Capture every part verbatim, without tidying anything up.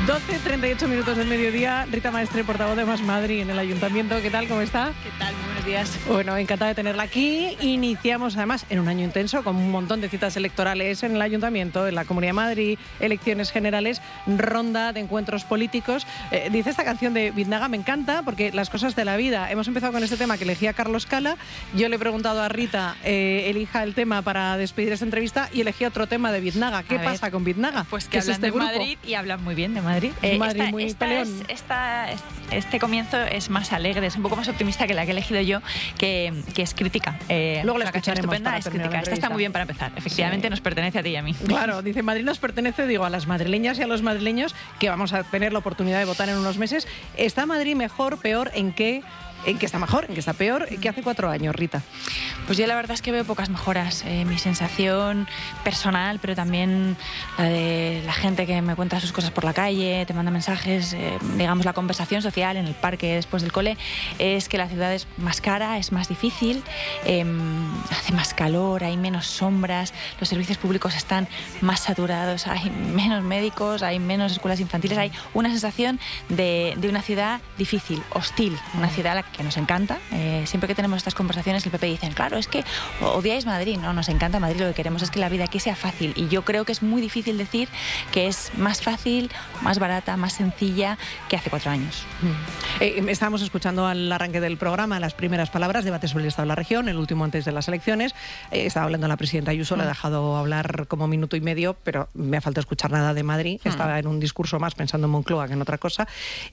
doce treinta y ocho minutos del mediodía. Rita Maestre, portavoz de Más Madrid en el Ayuntamiento. ¿Qué tal? ¿Cómo está? ¿Qué tal? Muy buenos días. Bueno, encantada de tenerla aquí. Iniciamos además en un año intenso con un montón de citas electorales en el Ayuntamiento, en la Comunidad de Madrid, elecciones generales, ronda de encuentros políticos. Eh, dice esta canción de Biznaga, me encanta porque las cosas de la vida. Hemos empezado con este tema que elegía Carlos Cala. Yo le he preguntado a Rita, eh, elija el tema para despedir esta entrevista y elegí otro tema de Biznaga. ¿Qué A pasa ver, con Biznaga? Pues que ¿Qué es hablan este de grupo? Madrid y hablan muy bien de Madrid. Eh, Madrid esta, muy esta peleón. es, esta, este comienzo es más alegre, es un poco más optimista que la que he elegido yo, que, que es crítica. Eh, Luego la una canción escucharemos estupenda, para es terminar crítica. la Esta está entrevista. muy bien para empezar. Efectivamente, Sí. nos pertenece a ti y a mí. Claro, dice Madrid nos pertenece, digo, a las madrileñas y a los madrileños que vamos a tener la oportunidad de votar en unos meses. ¿Está Madrid mejor, peor? ¿En qué? ¿En qué está mejor? ¿En qué está peor? ¿Qué hace cuatro años, Rita? Pues yo la verdad es que veo pocas mejoras. Eh, mi sensación personal, pero también la de la gente que me cuenta sus cosas por la calle, te manda mensajes, eh, digamos la conversación social en el parque después del cole, es que la ciudad es más cara, es más difícil, eh, hace más calor, hay menos sombras, los servicios públicos están más saturados, hay menos médicos, hay menos escuelas infantiles, hay una sensación de, de una ciudad difícil, hostil, una ciudad a la que nos encanta. Eh, siempre que tenemos estas conversaciones el P P dicen, claro, es que odiáis Madrid. No, nos encanta Madrid, lo que queremos es que la vida aquí sea fácil y yo creo que es muy difícil decir que es más fácil, más barata, más sencilla que hace cuatro años. Eh, estábamos escuchando al arranque del programa las primeras palabras, debate sobre el Estado de la región, el último antes de las elecciones. Eh, estaba hablando la presidenta Ayuso, mm. le he dejado hablar como minuto y medio, pero me ha faltado escuchar nada de Madrid. Mm. Estaba en un discurso más pensando en Moncloa que en otra cosa.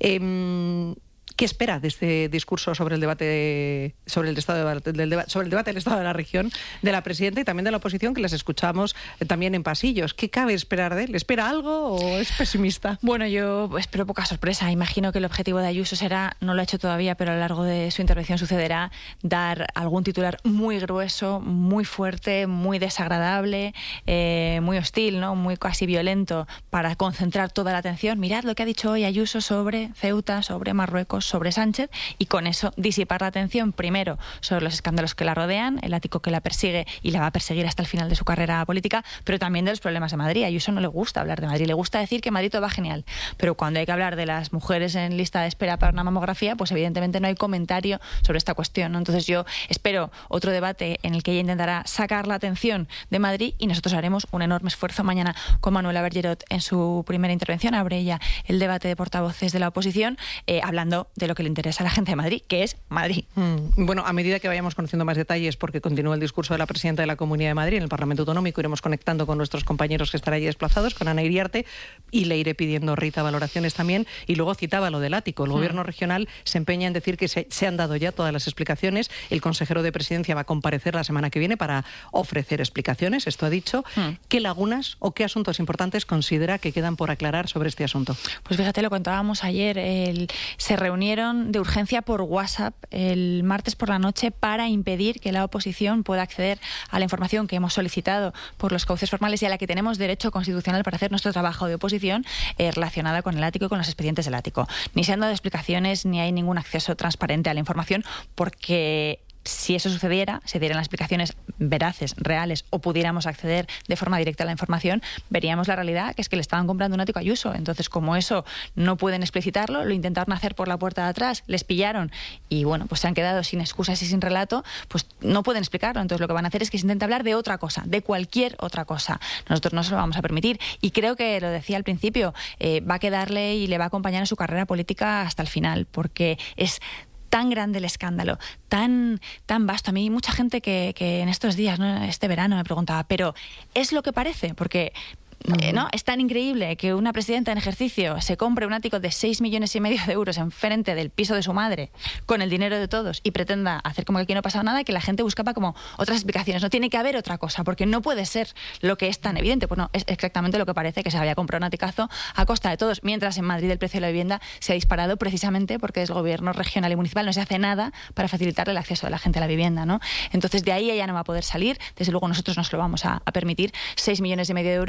Eh, ¿Qué espera de este discurso sobre el debate sobre el estado de, del debate, sobre el debate del Estado de la región de la presidenta y también de la oposición, que les escuchamos eh, también en pasillos? ¿Qué cabe esperar de él? ¿Espera algo o es pesimista? Bueno, yo espero poca sorpresa. Imagino que el objetivo de Ayuso será, no lo ha hecho todavía, pero a lo largo de su intervención sucederá, dar algún titular muy grueso, muy fuerte, muy desagradable, eh, muy hostil, ¿no? Muy casi violento, para concentrar toda la atención. Mirad lo que ha dicho hoy Ayuso sobre Ceuta, sobre Marruecos, sobre Sánchez, y con eso disipar la atención primero sobre los escándalos que la rodean, el ático que la persigue y la va a perseguir hasta el final de su carrera política, pero también de los problemas de Madrid. A Ayuso no le gusta hablar de Madrid, le gusta decir que Madrid todo va genial, pero cuando hay que hablar de las mujeres en lista de espera para una mamografía, pues evidentemente no hay comentario sobre esta cuestión, ¿no? Entonces yo espero otro debate en el que ella intentará sacar la atención de Madrid y nosotros haremos un enorme esfuerzo mañana con Manuela Bergerot en su primera intervención. Abre ella el debate de portavoces de la oposición, eh, hablando de lo que le interesa a la gente de Madrid, que es Madrid. Mm, bueno, a medida que vayamos conociendo más detalles, porque continúa el discurso de la presidenta de la Comunidad de Madrid en el Parlamento Autonómico, iremos conectando con nuestros compañeros que están allí desplazados, con Ana Iriarte, y le iré pidiendo, Rita, valoraciones también. Y luego citaba lo del ático. El mm. Gobierno regional se empeña en decir que se, se han dado ya todas las explicaciones. El consejero de Presidencia va a comparecer la semana que viene para ofrecer explicaciones. Esto ha dicho. Mm. ¿Qué lagunas o qué asuntos importantes considera que quedan por aclarar sobre este asunto? Pues fíjate, lo contábamos ayer. El, se reunieron de urgencia por WhatsApp el martes por la noche para impedir que la oposición pueda acceder a la información que hemos solicitado por los cauces formales y a la que tenemos derecho constitucional para hacer nuestro trabajo de oposición eh, relacionada con el ático y con los expedientes del ático. Ni se han dado explicaciones ni hay ningún acceso transparente a la información, porque si eso sucediera, se dieran las explicaciones veraces, reales, o pudiéramos acceder de forma directa a la información, veríamos la realidad, que es que le estaban comprando un ático a Ayuso. Entonces, como eso no pueden explicitarlo, lo intentaron hacer por la puerta de atrás, les pillaron y, bueno, pues se han quedado sin excusas y sin relato, pues no pueden explicarlo. Entonces, lo que van a hacer es que se intenta hablar de otra cosa, de cualquier otra cosa. Nosotros no se lo vamos a permitir. Y creo que, lo decía al principio, eh, va a quedarle y le va a acompañar en su carrera política hasta el final, porque es tan grande el escándalo, tan, tan vasto. A mí mucha gente que, que en estos días, ¿no?, este verano me preguntaba, ¿pero es lo que parece? Porque Eh, ¿no? Es tan increíble que una presidenta en ejercicio se compre un ático de seis millones y medio de euros enfrente del piso de su madre con el dinero de todos y pretenda hacer como que aquí no ha pasado nada, que la gente buscaba como otras explicaciones. No tiene que haber otra cosa, porque no puede ser lo que es tan evidente. Pues no, es exactamente lo que parece, que se había comprado un aticazo a costa de todos, mientras en Madrid el precio de la vivienda se ha disparado precisamente porque desde el gobierno regional y municipal no se hace nada para facilitar el acceso de la gente a la vivienda, ¿no? Entonces de ahí ella no va a poder salir, desde luego nosotros no se lo vamos a, a permitir. seis millones y medio de euros que podrían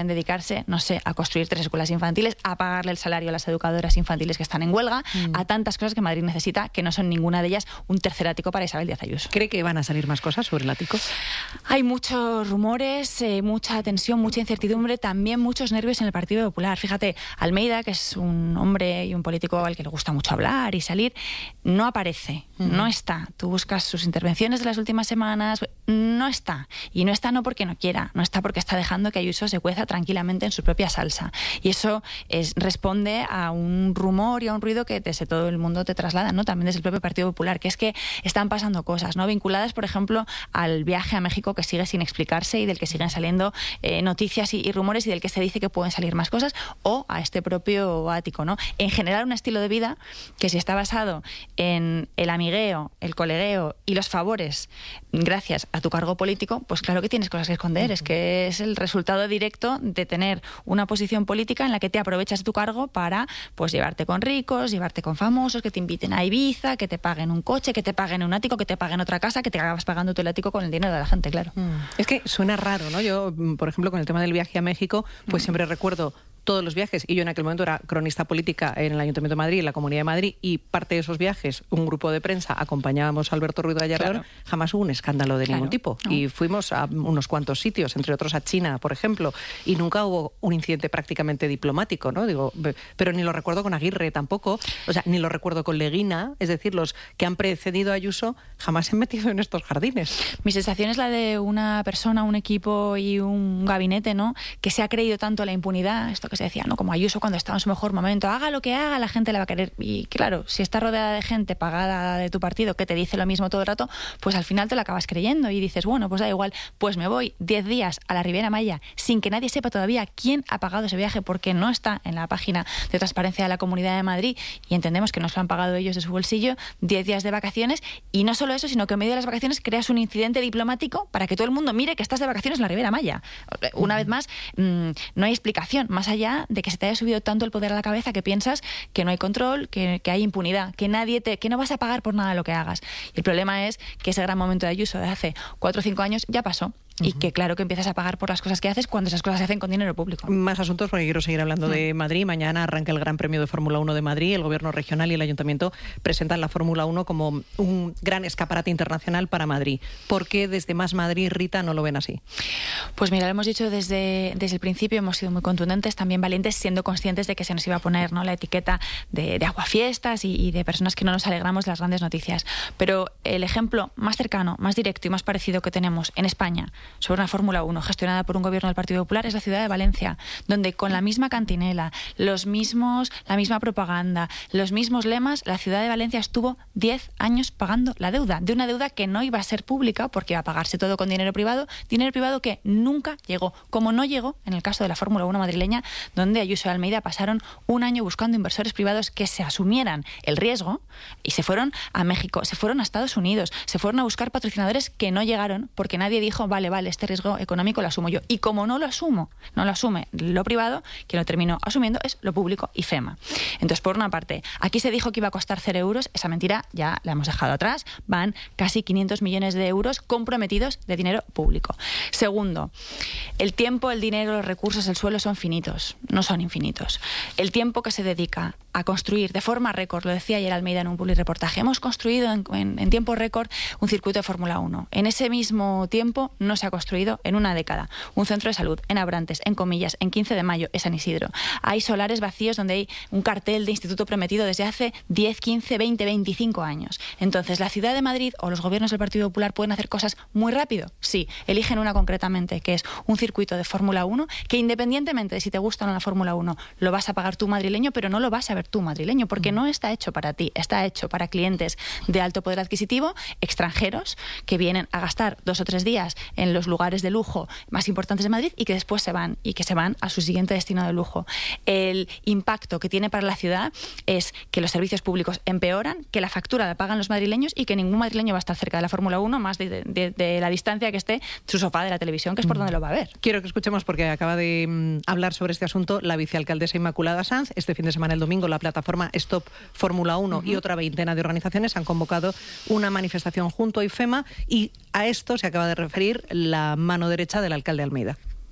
pueden dedicarse, no sé, a construir tres escuelas infantiles, a pagarle el salario a las educadoras infantiles que están en huelga, mm. a tantas cosas que Madrid necesita, que no son ninguna de ellas un tercer ático para Isabel Díaz Ayuso. ¿Cree que van a salir más cosas sobre el ático? Hay muchos rumores, eh, mucha tensión, mucha incertidumbre, también muchos nervios en el Partido Popular. Fíjate, Almeida, que es un hombre y un político al que le gusta mucho hablar y salir, no aparece, uh-huh. no está. Tú buscas sus intervenciones de las últimas semanas, no está. Y no está no porque no quiera, no está porque está dejando que Ayuso se cueza tranquilamente en su propia salsa. Y eso es, responde a un rumor y a un ruido que desde todo el mundo te traslada, ¿no? También desde el propio Partido Popular, que es que están pasando cosas, ¿no? Vinculadas, por ejemplo, al viaje a México que sigue sin explicarse y del que siguen saliendo eh, noticias y, y rumores y del que se dice que pueden salir más cosas, o a este propio ático, ¿no? En general, un estilo de vida que si está basado en el amigueo, el colegueo y los favores gracias a tu cargo político, pues claro que tienes cosas que esconder. Uh-huh. Es que es el resultado directo de tener una posición política en la que te aprovechas de tu cargo para pues llevarte con ricos, llevarte con famosos, que te inviten a Ibiza, que te paguen un coche, que te paguen un ático, que te paguen otra casa, que te acabas pagando tú el ático con el dinero de la gente, claro. Mm. Es que suena raro, ¿no? Yo, por ejemplo, con el tema del viaje a México, pues mm. siempre recuerdo todos los viajes, y yo en aquel momento era cronista política en el Ayuntamiento de Madrid, en la Comunidad de Madrid, y parte de esos viajes, un grupo de prensa, acompañábamos a Alberto Ruiz Gallardón, claro. jamás hubo un escándalo de claro. ningún tipo. No. Y fuimos a unos cuantos sitios, entre otros a China, por ejemplo, y nunca hubo un incidente prácticamente diplomático, ¿no? Digo, pero ni lo recuerdo con Aguirre tampoco, o sea, ni lo recuerdo con Leguina, es decir, los que han precedido a Ayuso jamás se han metido en estos jardines. Mi sensación es la de una persona, un equipo y un gabinete, ¿no?, que se ha creído tanto la impunidad, esto que se decía, ¿no?, como Ayuso cuando estaba en su mejor momento, haga lo que haga, la gente le va a querer. Y claro, si está rodeada de gente pagada de tu partido que te dice lo mismo todo el rato, pues al final te lo acabas creyendo y dices, bueno, pues da igual, pues me voy diez días a la Riviera Maya sin que nadie sepa todavía quién ha pagado ese viaje, porque no está en la página de transparencia de la Comunidad de Madrid y entendemos que no se lo han pagado ellos de su bolsillo, diez días de vacaciones, y no solo eso, sino que en medio de las vacaciones creas un incidente diplomático para que todo el mundo mire que estás de vacaciones en la Riviera Maya. Una uh-huh. vez más, mmm, no hay explicación, más allá de que se te haya subido tanto el poder a la cabeza que piensas que no hay control, que, que hay impunidad, que nadie te, que no vas a pagar por nada lo que hagas. Y el problema es que ese gran momento de Ayuso de hace cuatro o cinco años ya pasó. Y que claro que empiezas a pagar por las cosas que haces cuando esas cosas se hacen con dinero público. Más asuntos porque quiero seguir hablando mm. de Madrid. Mañana arranca el Gran Premio de Fórmula uno de Madrid. El Gobierno regional y el Ayuntamiento presentan la Fórmula uno como un gran escaparate internacional para Madrid. ¿Por qué desde Más Madrid, Rita, no lo ven así? Pues mira, lo hemos dicho desde, desde el principio, hemos sido muy contundentes, también valientes, siendo conscientes de que se nos iba a poner, ¿no?, la etiqueta de, de aguafiestas y, y de personas que no nos alegramos de las grandes noticias. Pero el ejemplo más cercano, más directo y más parecido que tenemos en España sobre una Fórmula uno gestionada por un gobierno del Partido Popular es la ciudad de Valencia, donde con la misma cantinela, los mismos, la misma propaganda, los mismos lemas, la ciudad de Valencia estuvo diez años pagando la deuda, de una deuda que no iba a ser pública porque iba a pagarse todo con dinero privado, dinero privado que nunca llegó, como no llegó en el caso de la Fórmula uno madrileña, donde Ayuso y Almeida pasaron un año buscando inversores privados que se asumieran el riesgo y se fueron a México, se fueron a Estados Unidos, se fueron a buscar patrocinadores que no llegaron porque nadie dijo, vale, vale, este riesgo económico lo asumo yo. Y como no lo asumo, no lo asume lo privado, quien lo terminó asumiendo es lo público y FEMA. Entonces, por una parte, aquí se dijo que iba a costar cero euros, esa mentira ya la hemos dejado atrás, van casi quinientos millones de euros comprometidos de dinero público. Segundo, el tiempo, el dinero, los recursos, el suelo son finitos, no son infinitos. El tiempo que se dedica a construir de forma récord, lo decía ayer Almeida en un publireportaje, hemos construido en, en, en tiempo récord un circuito de Fórmula uno. En ese mismo tiempo no se ha construido en una década un centro de salud en Abrantes, en Comillas, en quince de mayo, en San Isidro. Hay solares vacíos donde hay un cartel de instituto prometido desde hace diez, quince, veinte, veinticinco años. Entonces, ¿la ciudad de Madrid o los gobiernos del Partido Popular pueden hacer cosas muy rápido? Sí, eligen una concretamente, que es un circuito de Fórmula uno, que independientemente de si te gusta o no la Fórmula uno, lo vas a pagar tú madrileño, pero no lo vas a ver tú madrileño, porque no está hecho para ti, está hecho para clientes de alto poder adquisitivo, extranjeros, que vienen a gastar dos o tres días en los lugares de lujo más importantes de Madrid y que después se van y que se van a su siguiente destino de lujo. El impacto que tiene para la ciudad es que los servicios públicos empeoran, que la factura la pagan los madrileños y que ningún madrileño va a estar cerca de la Fórmula uno más de, de, de la distancia que esté su sofá de la televisión, que es por donde lo va a ver. Quiero que escuchemos, porque acaba de mm, hablar sobre este asunto la vicealcaldesa Inmaculada Sanz. Este fin de semana, el domingo, la plataforma Stop Fórmula uno uh-huh. y otra veintena de organizaciones han convocado una manifestación junto a IFEMA, y a esto se acaba de referir la mano derecha del alcalde Almeida.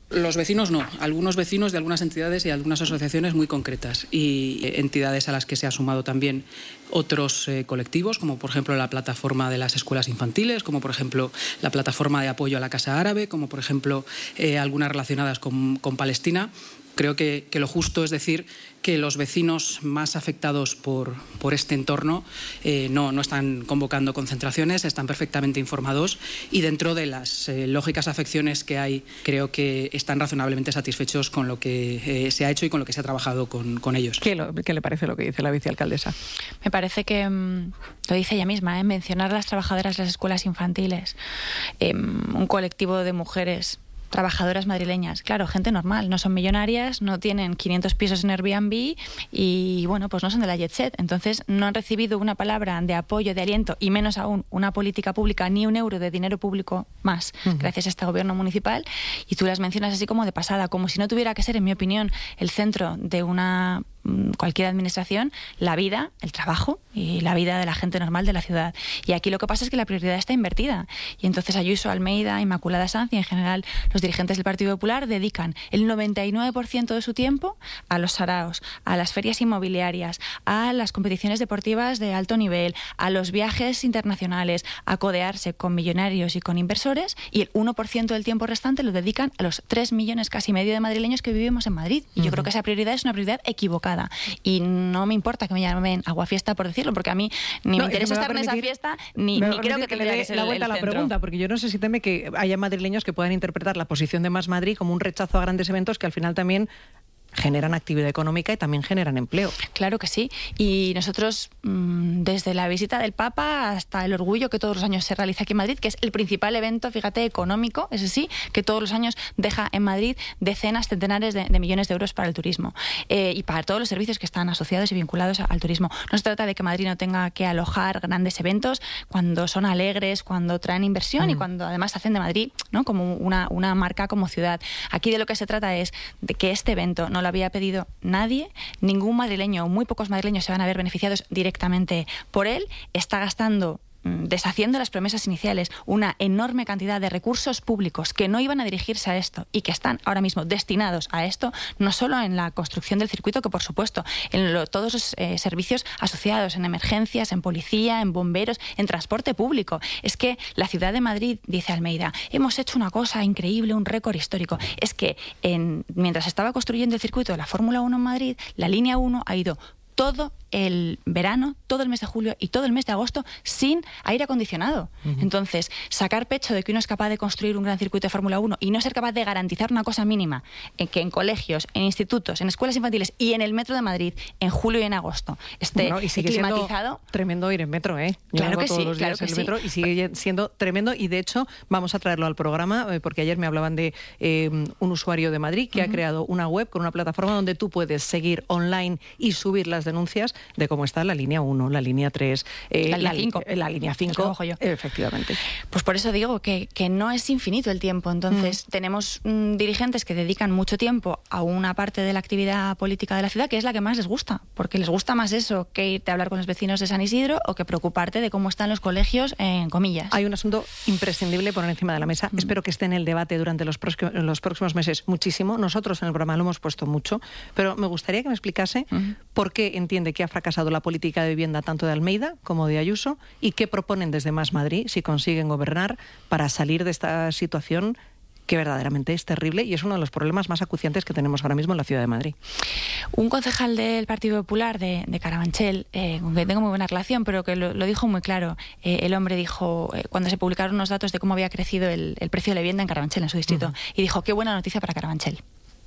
Los vecinos no, algunos vecinos de algunas entidades y algunas asociaciones muy concretas y entidades a las que se ha sumado también otros eh, colectivos, como por ejemplo la plataforma de las escuelas infantiles, como por ejemplo la plataforma de apoyo a la Casa Árabe, como por ejemplo eh, algunas relacionadas con, con Palestina. Creo que, que lo justo es decir que los vecinos más afectados por, por este entorno eh, no, no están convocando concentraciones, están perfectamente informados y dentro de las eh, lógicas afecciones que hay, creo que están razonablemente satisfechos con lo que eh, se ha hecho y con lo que se ha trabajado con, con ellos. ¿Qué, lo, ¿Qué le parece lo que dice la vicealcaldesa? Me parece que, mmm, lo dice ella misma, ¿eh? mencionar a las trabajadoras de las escuelas infantiles, eh, un colectivo de mujeres trabajadoras madrileñas, claro, gente normal, no son millonarias, no tienen quinientos pisos en Airbnb y, bueno, pues no son de la jet set. Entonces, no han recibido una palabra de apoyo, de aliento y menos aún una política pública, ni un euro de dinero público más, uh-huh. gracias a este gobierno municipal. Y tú las mencionas así como de pasada, como si no tuviera que ser, en mi opinión, el centro de una cualquier administración, la vida, el trabajo y la vida de la gente normal de la ciudad. Y aquí lo que pasa es que la prioridad está invertida. Y entonces Ayuso, Almeida, Inmaculada Sanz y en general los dirigentes del Partido Popular dedican el noventa y nueve por ciento de su tiempo a los saraos, a las ferias inmobiliarias, a las competiciones deportivas de alto nivel, a los viajes internacionales, a codearse con millonarios y con inversores, y el uno por ciento del tiempo restante lo dedican a los tres millones casi medio de madrileños que vivimos en Madrid. Y yo uh-huh. creo que esa prioridad es una prioridad equivocada. Y no me importa que me llamen aguafiesta por decirlo, porque a mí ni no, me interesa me estar permitir, en esa fiesta, ni, ni creo que, que tendría que ser la vuelta el, el a la pregunta, porque yo no sé si teme que haya madrileños que puedan interpretar la posición de Más Madrid como un rechazo a grandes eventos que al final también generan actividad económica y también generan empleo. Claro que sí. Y nosotros, desde la visita del Papa hasta el orgullo que todos los años se realiza aquí en Madrid, que es el principal evento, fíjate, económico, ese sí, que todos los años deja en Madrid decenas, centenares de, de millones de euros para el turismo eh, y para todos los servicios que están asociados y vinculados al turismo. No se trata de que Madrid no tenga que alojar grandes eventos cuando son alegres, cuando traen inversión mm. y cuando además hacen de Madrid, ¿no?, como una, una marca como ciudad. Aquí de lo que se trata es de que este evento no lo había pedido nadie, ningún madrileño o muy pocos madrileños se van a ver beneficiados directamente por él, está gastando, deshaciendo las promesas iniciales, una enorme cantidad de recursos públicos que no iban a dirigirse a esto y que están ahora mismo destinados a esto, no solo en la construcción del circuito, que por supuesto, en lo, todos los eh, servicios asociados, en emergencias, en policía, en bomberos, en transporte público. Es que la ciudad de Madrid, dice Almeida, hemos hecho una cosa increíble, un récord histórico. Es que en, mientras estaba construyendo el circuito de la Fórmula uno en Madrid, la línea uno ha ido todo el verano, todo el mes de julio y todo el mes de agosto sin aire acondicionado. Uh-huh. Entonces, sacar pecho de que uno es capaz de construir un gran circuito de Fórmula uno y no ser capaz de garantizar una cosa mínima, en que en colegios, en institutos, en escuelas infantiles y en el metro de Madrid, en julio y en agosto, esté bueno, y sigue climatizado. Siendo tremendo ir en metro, ¿eh? Yo claro que todos sí, los días claro que en el sí. metro y sigue siendo tremendo. Y de hecho, vamos a traerlo al programa, eh, porque ayer me hablaban de eh, un usuario de Madrid que uh-huh. ha creado una web con una plataforma donde tú puedes seguir online y subir las denuncias de cómo está la línea uno, la línea tres, eh, la línea cinco. La, la línea cinco, yo. Efectivamente. Pues por eso digo que, que no es infinito el tiempo. Entonces, mm. tenemos mm, dirigentes que dedican mucho tiempo a una parte de la actividad política de la ciudad que es la que más les gusta, porque les gusta más eso que irte a hablar con los vecinos de San Isidro o que preocuparte de cómo están los colegios, en comillas. Hay un asunto imprescindible poner encima de la mesa. Mm. Espero que esté en el debate durante los, próximos, los próximos meses muchísimo. Nosotros en el programa lo hemos puesto mucho, pero me gustaría que me explicase mm. por qué entiende que ha fracasado la política de vivienda tanto de Almeida como de Ayuso y qué proponen desde Más Madrid si consiguen gobernar para salir de esta situación que verdaderamente es terrible y es uno de los problemas más acuciantes que tenemos ahora mismo en la ciudad de Madrid. Un concejal del Partido Popular de, de Carabanchel, eh, con quien tengo muy buena relación, pero que lo, lo dijo muy claro, eh, el hombre dijo, eh, cuando se publicaron los datos de cómo había crecido el, el precio de la vivienda en Carabanchel, en su distrito, uh-huh. y dijo, qué buena noticia para Carabanchel.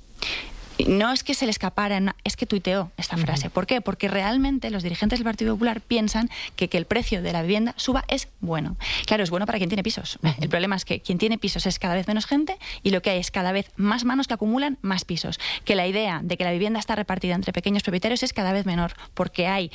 No es que se le escapara, no, es que tuiteó esta frase. Uh-huh. ¿Por qué? Porque realmente los dirigentes del Partido Popular piensan que que el precio de la vivienda suba es bueno. Claro, es bueno para quien tiene pisos. Uh-huh. El problema es que quien tiene pisos es cada vez menos gente y lo que hay es cada vez más manos que acumulan más pisos. Que la idea de que la vivienda está repartida entre pequeños propietarios es cada vez menor porque hay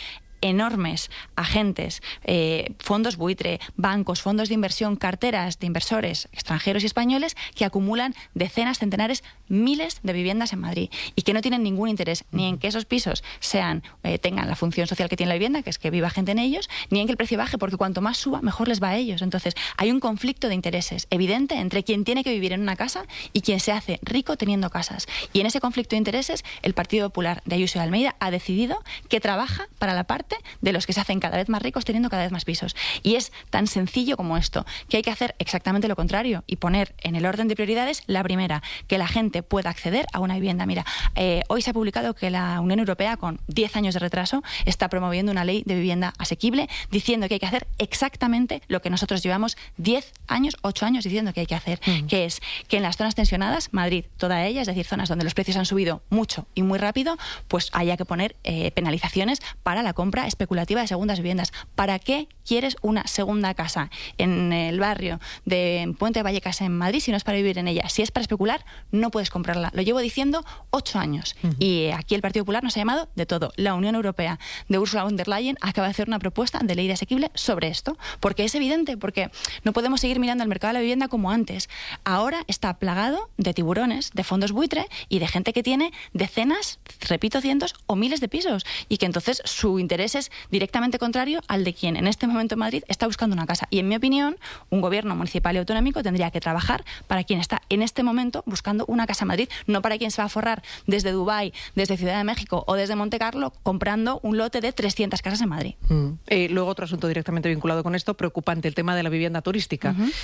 enormes agentes, eh, fondos buitre, bancos, fondos de inversión, carteras de inversores extranjeros y españoles que acumulan decenas, centenares, miles de viviendas en Madrid y que no tienen ningún interés ni en que esos pisos sean eh, tengan la función social que tiene la vivienda, que es que viva gente en ellos, ni en que el precio baje, porque cuanto más suba, mejor les va a ellos. Entonces, hay un conflicto de intereses evidente entre quien tiene que vivir en una casa y quien se hace rico teniendo casas. Y en ese conflicto de intereses, el Partido Popular de Ayuso y Almeida ha decidido que trabaja para la parte de los que se hacen cada vez más ricos teniendo cada vez más pisos. Y es tan sencillo como esto, que hay que hacer exactamente lo contrario y poner en el orden de prioridades la primera, que la gente pueda acceder a una vivienda. Mira, eh, hoy se ha publicado que la Unión Europea, con diez años de retraso, está promoviendo una ley de vivienda asequible, diciendo que hay que hacer exactamente lo que nosotros llevamos diez años, ocho años diciendo que hay que hacer, mm. que es que en las zonas tensionadas, Madrid, toda ella, es decir, zonas donde los precios han subido mucho y muy rápido, pues haya que poner eh, penalizaciones para la compra especulativa de segundas viviendas. ¿Para qué quieres una segunda casa en el barrio de Puente de Vallecas en Madrid si no es para vivir en ella? Si es para especular, no puedes comprarla. Lo llevo diciendo ocho años. Uh-huh. Y aquí el Partido Popular nos ha llamado de todo. La Unión Europea de Ursula von der Leyen acaba de hacer una propuesta de ley de asequible sobre esto, porque es evidente, porque no podemos seguir mirando al mercado de la vivienda como antes. Ahora está plagado de tiburones, de fondos buitre y de gente que tiene decenas, repito, cientos o miles de pisos y que entonces su interés es directamente contrario al de quien en este momento en Madrid está buscando una casa. Y en mi opinión, un gobierno municipal y autonómico tendría que trabajar para quien está en este momento buscando una casa en Madrid, no para quien se va a forrar desde Dubái, desde Ciudad de México o desde Monte Carlo comprando un lote de trescientas casas en Madrid. Mm. Eh, luego otro asunto directamente vinculado con esto, preocupante, el tema de la vivienda turística. Uh-huh.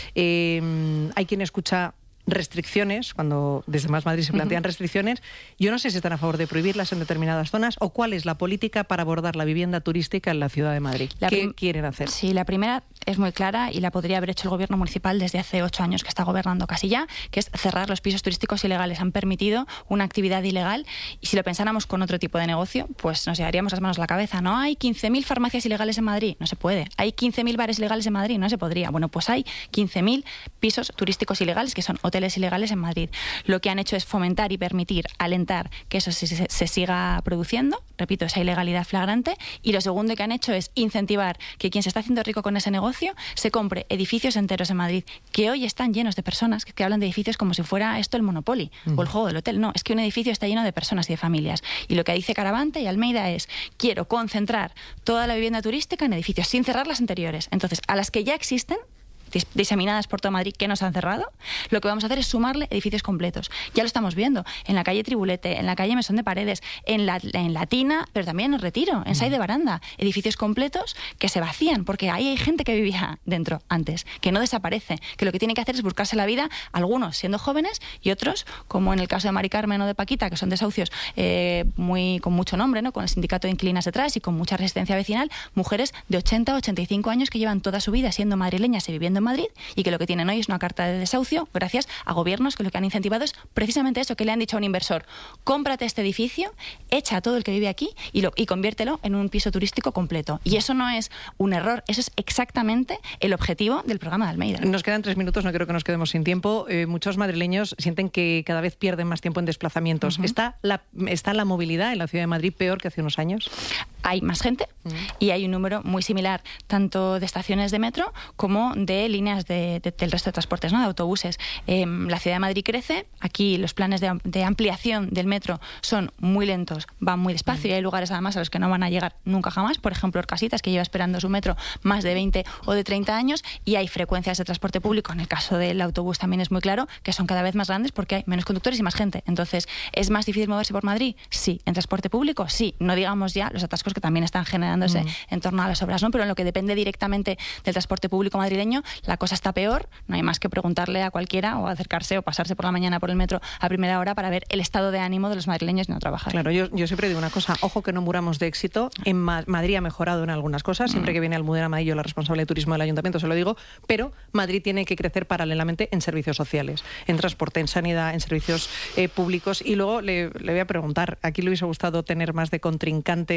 eh, hay quien escucha restricciones, cuando desde Más Madrid se plantean uh-huh. restricciones. Yo no sé si están a favor de prohibirlas en determinadas zonas o cuál es la política para abordar la vivienda turística en la ciudad de Madrid. La ¿Qué prim- quieren hacer? Sí, la primera es muy clara y la podría haber hecho el gobierno municipal desde hace ocho años que está gobernando casi ya, que es cerrar los pisos turísticos ilegales. Han permitido una actividad ilegal y si lo pensáramos con otro tipo de negocio, pues nos llevaríamos las manos a la cabeza. No hay quince mil farmacias ilegales en Madrid, no se puede. Hay quince mil bares ilegales en Madrid, no se podría. Bueno, pues hay quince mil pisos turísticos ilegales, que son hoteles ilegales en Madrid. Lo que han hecho es fomentar y permitir, alentar que eso se, se, se siga produciendo, repito, esa ilegalidad flagrante, y lo segundo que han hecho es incentivar que quien se está haciendo rico con ese negocio se compre edificios enteros en Madrid, que hoy están llenos de personas que, que hablan de edificios como si fuera esto el Monopoly uh-huh. o el juego del hotel. No, es que un edificio está lleno de personas y de familias. Y lo que dice Caravante y Almeida es, quiero concentrar toda la vivienda turística en edificios, sin cerrar las anteriores. Entonces, a las que ya existen, diseminadas por todo Madrid, que nos han cerrado, lo que vamos a hacer es sumarle edificios completos. Ya lo estamos viendo en la calle Tribulete, en la calle Mesón de Paredes, en la en Latina, pero también en Retiro, en Saiz de Baranda, edificios completos que se vacían, porque ahí hay gente que vivía dentro antes, que no desaparece, que lo que tiene que hacer es buscarse la vida, algunos siendo jóvenes y otros, como en el caso de Mari Carmen o de Paquita, que son desahucios eh, muy con mucho nombre, ¿no? Con el sindicato de inquilinas detrás y con mucha resistencia vecinal, mujeres de ochenta, ochenta y cinco años que llevan toda su vida siendo madrileñas y viviendo en Madrid y que lo que tienen hoy es una carta de desahucio gracias a gobiernos que lo que han incentivado es precisamente eso, que le han dicho a un inversor: cómprate este edificio, echa a todo el que vive aquí y, lo, y conviértelo en un piso turístico completo. Y eso no es un error, eso es exactamente el objetivo del programa de Almeida. Nos quedan tres minutos, no creo que nos quedemos sin tiempo. Eh, muchos madrileños sienten que cada vez pierden más tiempo en desplazamientos. Uh-huh. ¿Está, la, ¿Está la movilidad en la ciudad de Madrid peor que hace unos años? Hay más gente uh-huh. y hay un número muy similar tanto de estaciones de metro como de líneas de, de, del resto de transportes, ¿no? De autobuses. Eh, la ciudad de Madrid crece, aquí los planes de, de ampliación del metro son muy lentos, van muy despacio uh-huh. y hay lugares además a los que no van a llegar nunca jamás, por ejemplo Orcasitas, que lleva esperando su metro más de veinte o de treinta años, y hay frecuencias de transporte público, en el caso del autobús también es muy claro, que son cada vez más grandes porque hay menos conductores y más gente. Entonces, ¿es más difícil moverse por Madrid? Sí. ¿En transporte público? Sí. No digamos ya los atascos que también están generándose mm. en torno a las obras, ¿no? Pero en lo que depende directamente del transporte público madrileño, la cosa está peor. No hay más que preguntarle a cualquiera o acercarse o pasarse por la mañana por el metro a primera hora para ver el estado de ánimo de los madrileños y no trabajar. Claro, yo, yo siempre digo una cosa, ojo que no muramos de éxito. En Ma- Madrid ha mejorado en algunas cosas, siempre mm. que viene Almudena Amarillo, la responsable de turismo del ayuntamiento, se lo digo, pero Madrid tiene que crecer paralelamente en servicios sociales, en transporte, en sanidad, en servicios eh, públicos. Y luego le, le voy a preguntar, ¿aquí le hubiese gustado tener más de contrincante eh,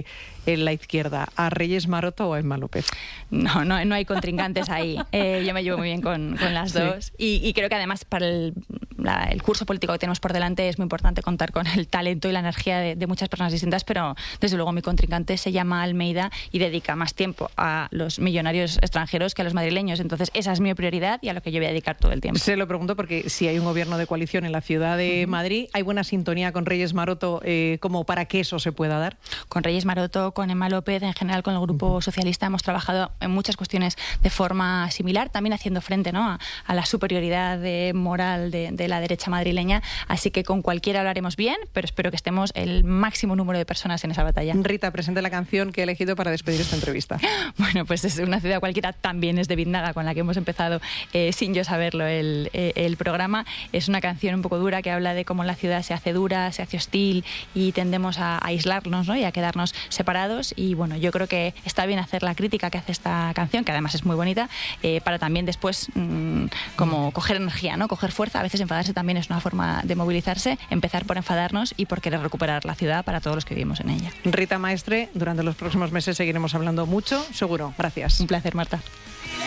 eh, en la izquierda, ¿a Reyes Maroto o a Emma López? No, no, no hay contrincantes ahí. Eh, yo me llevo muy bien con, con las dos. Sí. Y, y creo que además para el, la, el curso político que tenemos por delante es muy importante contar con el talento y la energía de, de muchas personas distintas, pero desde luego mi contrincante se llama Almeida y dedica más tiempo a los millonarios extranjeros que a los madrileños. Entonces esa es mi prioridad y a lo que yo voy a dedicar todo el tiempo. Se lo pregunto porque si hay un gobierno de coalición en la ciudad de uh-huh. Madrid, ¿hay buena sintonía con Reyes Maroto eh, como para que eso se pueda dar? Con Reyes Maroto, con Emma López, en general con el Grupo Socialista hemos trabajado en muchas cuestiones de forma similar, también haciendo frente, ¿no?, a, a la superioridad de, moral de, de la derecha madrileña, así que con cualquiera hablaremos bien, pero espero que estemos el máximo número de personas en esa batalla. Rita, presente la canción que he elegido para despedir esta entrevista. Bueno, pues es Una ciudad cualquiera, también es de Biznaga, con la que hemos empezado eh, sin yo saberlo el, eh, el programa. Es una canción un poco dura que habla de cómo la ciudad se hace dura, se hace hostil y tendemos a, a aislarnos, ¿no?, y a quedarnos separados. Y bueno, yo creo que está bien hacer la crítica que hace esta canción, que además es muy bonita, eh, para también después mmm, como coger energía, ¿no?, coger fuerza. A veces enfadarse también es una forma de movilizarse, empezar por enfadarnos y por querer recuperar la ciudad para todos los que vivimos en ella. Rita Maestre, durante los próximos meses seguiremos hablando mucho, seguro. Gracias. Un placer, Marta.